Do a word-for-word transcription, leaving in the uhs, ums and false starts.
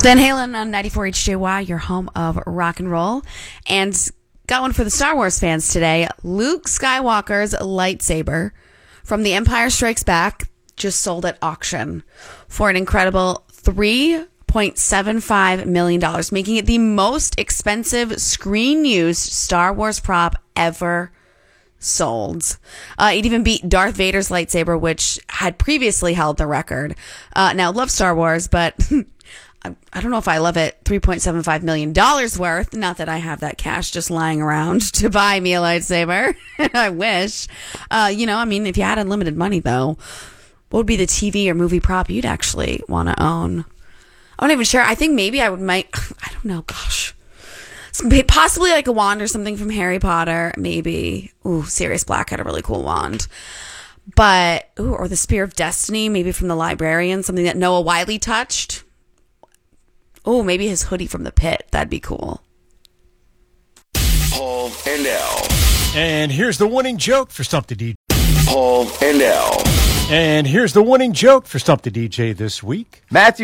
Van Halen on ninety-four H J Y, your home of rock and roll. And got one for the Star Wars fans today. Luke Skywalker's lightsaber from The Empire Strikes Back just sold at auction for an incredible three point seven five million dollars, making it the most expensive screen-used Star Wars prop ever sold. Uh, it even beat Darth Vader's lightsaber, which had previously held the record. Uh, now, love Star Wars, but I, I don't know if I love it three point seven five million dollars worth. Not that I have that cash just lying around to buy me a lightsaber. I wish. Uh, you know, I mean, if you had unlimited money, though, what would be the T V or movie prop you'd actually want to own? I'm not even sure. I think maybe I would might, I don't know, gosh. Possibly like a wand or something from Harry Potter, maybe. Ooh, Sirius Black had a really cool wand. But, ooh, or the Spear of Destiny, maybe from The Librarian, something that Noah Wyle touched. Oh, maybe his hoodie from The Pit. That'd be cool. Paul and L. And here's the winning joke for Stump the D J. Paul and L. And here's the winning joke for Stump the D J this week. Matthew